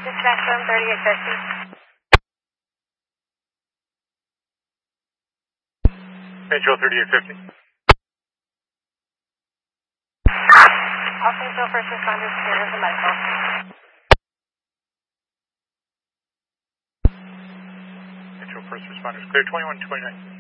Dispatch room 3850. Central 3850. All Central first responders clear with the medical. Central first responders clear 2129.